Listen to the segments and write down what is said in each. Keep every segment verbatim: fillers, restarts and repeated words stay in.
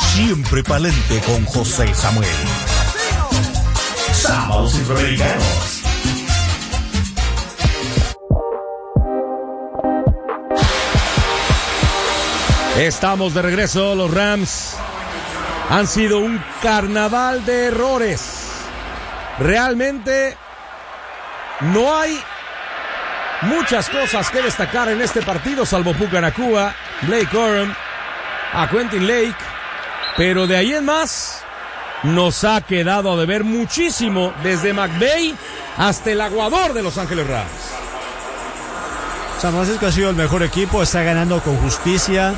siempre pa'lante con José Samuel. Sábados Centroamericanos. Estamos de regreso. Los Rams han sido un carnaval de errores. Realmente no hay muchas cosas que destacar en este partido, salvo Puka Nacua, Blake Corum, a Quentin Lake, pero de ahí en más nos ha quedado a deber muchísimo, desde McVay hasta el aguador de Los Ángeles Rams. San Francisco ha sido el mejor equipo, está ganando con justicia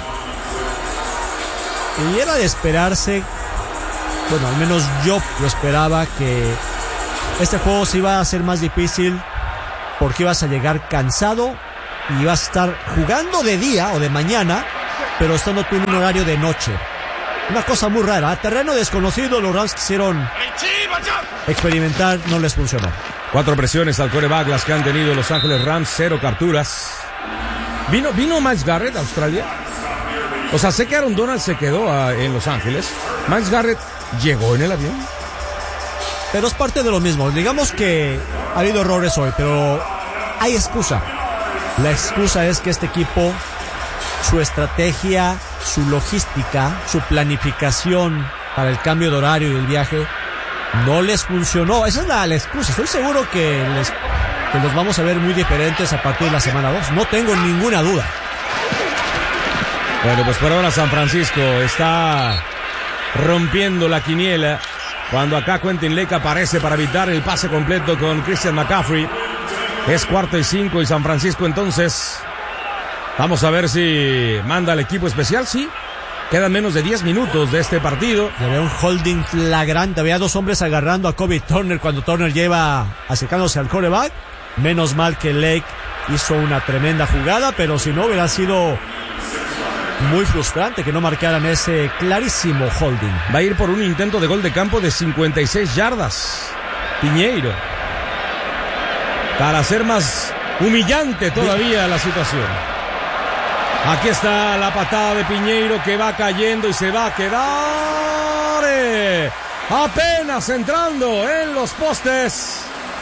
y era de esperarse, bueno, al menos yo lo esperaba, que este juego se iba a hacer más difícil porque ibas a llegar cansado y ibas a estar jugando de día o de mañana, pero estando tú en un horario de noche. Una cosa muy rara, terreno desconocido. Los Rams quisieron experimentar, no les funcionó. Cuatro presiones al quarterback las que han tenido Los Ángeles Rams, cero capturas. ¿Vino, vino Myles Garrett a Australia? O sea, sé que Aaron Donald se quedó a, en Los Ángeles. ¿Myles Garrett llegó en el avión? Pero es parte de lo mismo. Digamos que ha habido errores hoy, pero hay excusa. La excusa es que este equipo, su estrategia, su logística, su planificación para el cambio de horario y el viaje no les funcionó. Esa es la, la excusa. Estoy seguro que, les, que los vamos a ver muy diferentes a partir de la semana dos. No tengo ninguna duda. Bueno, pues por ahora San Francisco está rompiendo la quiniela, cuando acá Quentin Lake aparece para evitar el pase completo con Christian McCaffrey. Es cuarto y cinco y San Francisco entonces, vamos a ver si manda al equipo especial. Sí, quedan menos de diez minutos de este partido. Había un holding flagrante, había dos hombres agarrando a Kobe Turner cuando Turner lleva acercándose al quarterback. Menos mal que Lake hizo una tremenda jugada, pero si no hubiera sido muy frustrante que no marcaran ese clarísimo holding. Va a ir por un intento de gol de campo de cincuenta y seis yardas Piñeiro, para hacer más humillante todavía la situación. Aquí está la patada de Piñeiro, que va cayendo y se va a quedar eh, apenas entrando en los postes.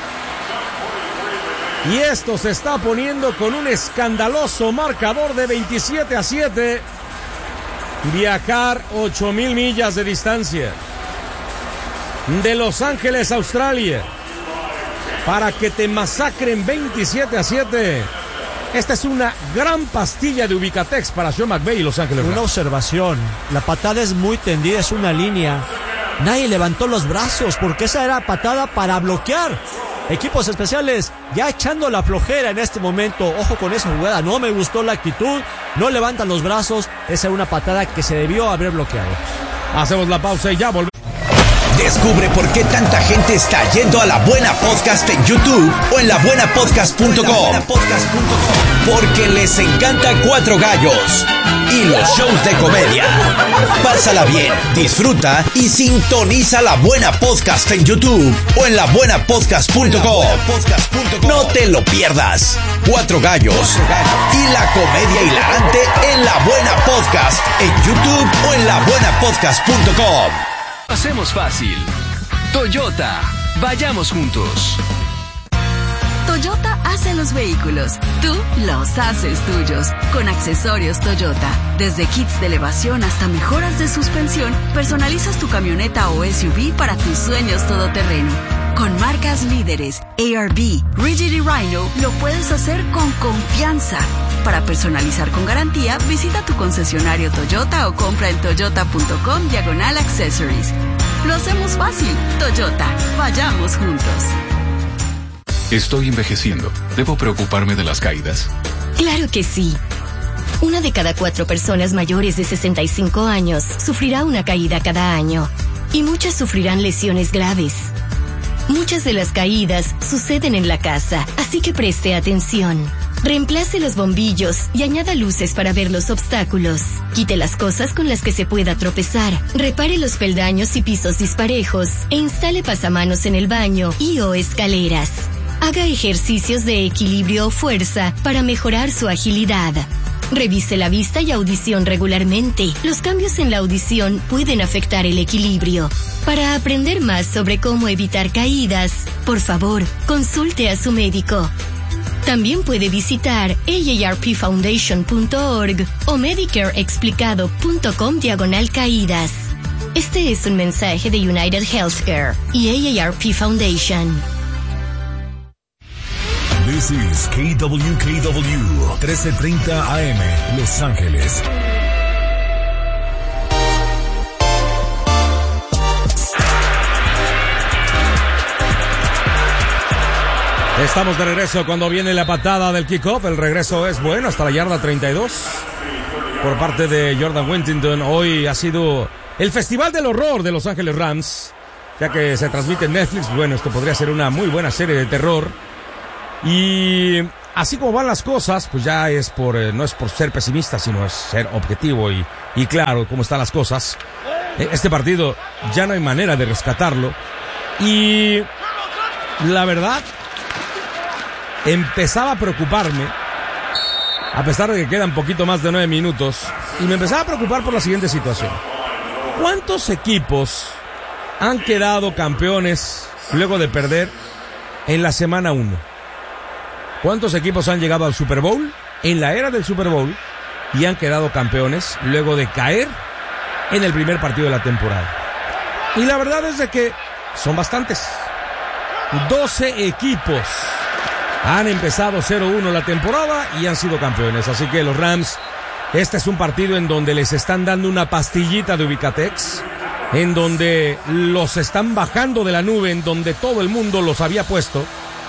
Y esto se está poniendo con un escandaloso marcador de veintisiete a siete. Viajar ocho mil millas de distancia de Los Ángeles a Australia para que te masacren veintisiete a siete. Esta es una gran pastilla de Ubicatex para Sean McVay y Los Ángeles Rams. Una observación, la patada es muy tendida, es una línea. Nadie levantó los brazos porque esa era patada para bloquear. Equipos especiales ya echando la flojera en este momento. Ojo con esa jugada, no me gustó la actitud. No levantan los brazos. Esa era una patada que se debió haber bloqueado. Hacemos la pausa y ya volvemos. Descubre por qué tanta gente está yendo a La Buena Podcast en YouTube o en la buena podcast punto com. Porque les encanta Cuatro Gallos y los shows de comedia. Pásala bien, disfruta y sintoniza La Buena Podcast en YouTube o en la buena podcast punto com. No te lo pierdas. Cuatro Gallos y la comedia hilarante en La Buena Podcast en YouTube o en la buena podcast punto com. Hacemos fácil. Toyota. Vayamos juntos. Toyota hace los vehículos. Tú los haces tuyos. Con accesorios Toyota. Desde kits de elevación hasta mejoras de suspensión, personalizas tu camioneta o S U V para tus sueños todoterreno. Con marcas líderes, A R B, Rigid y Rhino, lo puedes hacer con confianza. Para personalizar con garantía, visita tu concesionario Toyota o compra en toyota punto com diagonal accessories. Lo hacemos fácil. Toyota, vayamos juntos. Estoy envejeciendo. ¿Debo preocuparme de las caídas? Claro que sí. Una de cada cuatro personas mayores de sesenta y cinco años sufrirá una caída cada año. Y muchas sufrirán lesiones graves. Muchas de las caídas suceden en la casa, así que preste atención. Reemplace los bombillos y añada luces para ver los obstáculos. Quite las cosas con las que se pueda tropezar. Repare los peldaños y pisos disparejos e instale pasamanos en el baño y o escaleras. Haga ejercicios de equilibrio o fuerza para mejorar su agilidad. Revise la vista y audición regularmente. Los cambios en la audición pueden afectar el equilibrio. Para aprender más sobre cómo evitar caídas, por favor, consulte a su médico. También puede visitar A A R P foundation punto org o medicareexplicado punto com diagonal caídas. Este es un mensaje de United Healthcare y A A R P Foundation. This is K W K W trece treinta A M, Los Ángeles. Estamos de regreso cuando viene la patada del kickoff. El regreso es bueno hasta la yarda treinta y dos por parte de Jordan Whittington. Hoy ha sido el Festival del Horror de Los Ángeles Rams, ya que se transmite en Netflix. Bueno, esto podría ser una muy buena serie de terror. Y así como van las cosas, pues ya es por, eh, no es por ser pesimista, sino es ser objetivo y, y claro cómo están las cosas. Este partido ya no hay manera de rescatarlo. Y la verdad, empezaba a preocuparme, a pesar de que quedan poquito más de nueve minutos, y me empezaba a preocupar por la siguiente situación. ¿Cuántos equipos han quedado campeones luego de perder en la semana uno? ¿Cuántos equipos han llegado al Super Bowl en la era del Super Bowl y han quedado campeones luego de caer en el primer partido de la temporada? Y la verdad es de que son bastantes. doce equipos han empezado cero uno la temporada y han sido campeones. Así que los Rams, este es un partido en donde les están dando una pastillita de Ubicatex, en donde los están bajando de la nube, en donde todo el mundo los había puesto.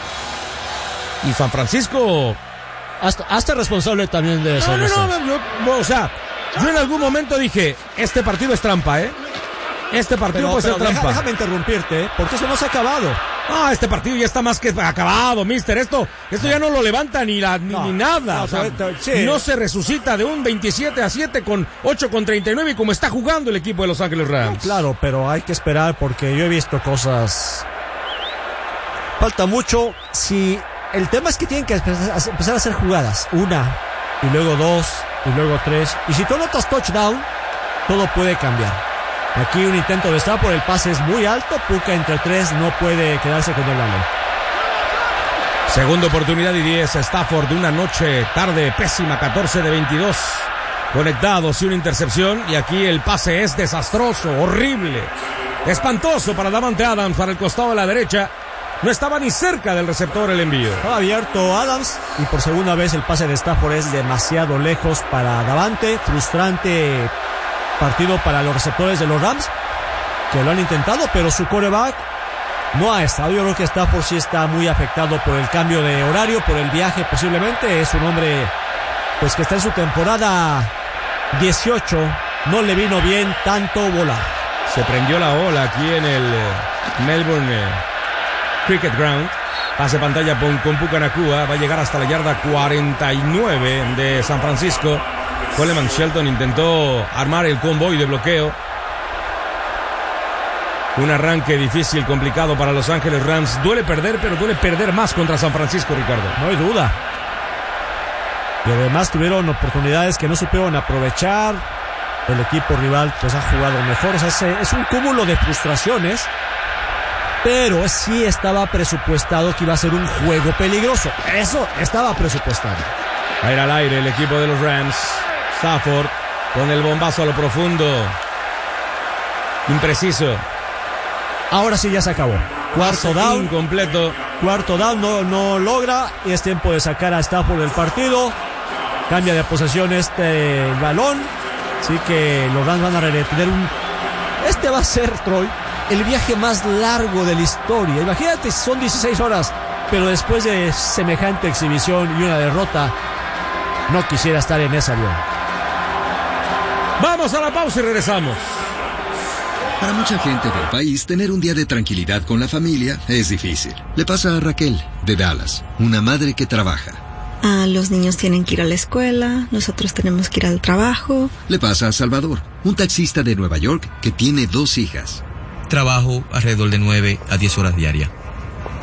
Y San Francisco... Hasta, hasta responsable también de eso. No, no, no, no, no, o sea, yo en algún momento dije, este partido es trampa, ¿eh? Este partido pero, puede pero ser trampa. Deja, déjame interrumpirte, ¿eh? Porque eso no se ha acabado. Ah, este partido ya está más que acabado, mister. Esto, esto ya no lo levanta ni la ni, no, ni nada. No, o sea, sí. No se resucita de un veintisiete a siete con ocho con treinta y nueve y como está jugando el equipo de Los Ángeles Rams. No, claro, pero hay que esperar porque yo he visto cosas. Falta mucho. Si el tema es que tienen que empezar a hacer jugadas, una y luego dos y luego tres. Y si tú notas touchdown, todo puede cambiar. Aquí un intento de Stafford, el pase es muy alto, Puka entre tres, no puede quedarse con el balón. Segunda oportunidad y diez, Stafford de una noche tarde pésima, catorce de veintidós conectados y una intercepción, y aquí el pase es desastroso, horrible, espantoso para Davante Adams, para el costado de la derecha, no estaba ni cerca del receptor el envío. Estaba abierto Adams y por segunda vez el pase de Stafford es demasiado lejos para Davante, frustrante partido para los receptores de los Rams, que lo han intentado, pero su quarterback no ha estado. Yo creo que Stafford sí está muy afectado por el cambio de horario, por el viaje posiblemente. Es un hombre pues que está en su temporada dieciocho, no le vino bien tanto volar. Se prendió la ola aquí en el eh, Melbourne eh, Cricket Ground. Pase pantalla con, con Puka Nacua, va a llegar hasta la yarda cuarenta y nueve de San Francisco. Coleman Shelton intentó armar el convoy de bloqueo. Un arranque difícil, complicado para Los Ángeles Rams. Duele perder, pero duele perder más contra San Francisco, Ricardo. No hay duda. Y además tuvieron oportunidades que no supieron aprovechar. El equipo rival pues ha jugado mejor. O sea, es, es un cúmulo de frustraciones. Pero sí estaba presupuestado que iba a ser un juego peligroso. Eso estaba presupuestado. Va a ir al aire el equipo de los Rams. Stafford con el bombazo a lo profundo. Impreciso. Ahora sí ya se acabó. Cuarto down. Incompleto. Cuarto down, no, no logra. Y es tiempo de sacar a Stafford del partido. Cambia de posesión este balón. Así que los Rams van a retener un... Este va a ser, Troy, el viaje más largo de la historia. Imagínate, son dieciséis horas. Pero después de semejante exhibición y una derrota, no quisiera estar en ese avión. Vamos a la pausa y regresamos. Para mucha gente del país, tener un día de tranquilidad con la familia es difícil. Le pasa a Raquel, de Dallas, una madre que trabaja. Ah, los niños tienen que ir a la escuela, nosotros tenemos que ir al trabajo. Le pasa a Salvador, un taxista de Nueva York que tiene dos hijas. Trabajo alrededor de nueve a diez horas diarias.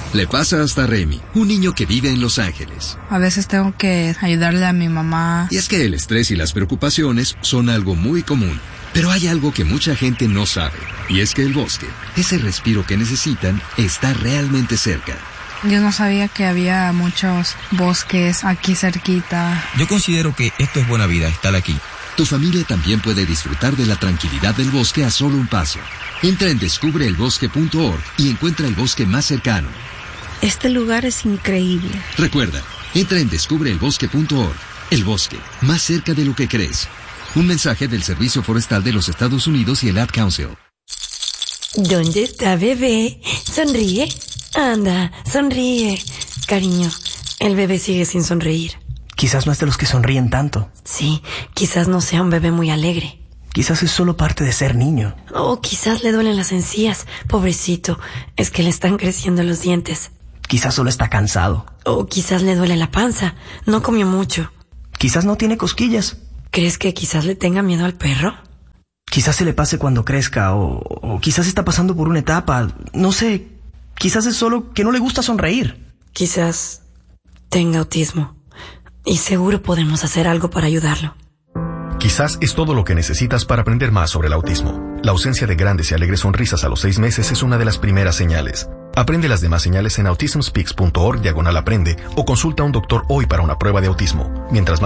Le pasa hasta a Remy, un niño que vive en Los Ángeles. A veces tengo que ayudarle a mi mamá. Y es que el estrés y las preocupaciones son algo muy común. Pero hay algo que mucha gente no sabe, y es que el bosque, ese respiro que necesitan, está realmente cerca. Yo no sabía que había muchos bosques aquí cerquita. Yo considero que esto es buena vida, estar aquí. Tu familia también puede disfrutar de la tranquilidad del bosque a solo un paso. Entra en descubre el bosque punto org y encuentra el bosque más cercano. Este lugar es increíble. Recuerda, entra en descubre el bosque punto org. El bosque, más cerca de lo que crees. Un mensaje del Servicio Forestal de los Estados Unidos y el Ad Council. ¿Dónde está bebé? Sonríe. Anda, sonríe. Cariño, el bebé sigue sin sonreír. Quizás no es de los que sonríen tanto. Sí, quizás no sea un bebé muy alegre. Quizás es solo parte de ser niño. O quizás le duelen las encías. Pobrecito, es que le están creciendo los dientes. Quizás solo está cansado. O quizás le duele la panza. No comió mucho. Quizás no tiene cosquillas. ¿Crees que quizás le tenga miedo al perro? Quizás se le pase cuando crezca, o, o quizás está pasando por una etapa. No sé, quizás es solo que no le gusta sonreír. Quizás tenga autismo. Y seguro podemos hacer algo para ayudarlo. Quizás es todo lo que necesitas para aprender más sobre el autismo. La ausencia de grandes y alegres sonrisas a los seis meses es una de las primeras señales. Aprende las demás señales en autism speaks punto org diagonal aprende o consulta a un doctor hoy para una prueba de autismo. Mientras más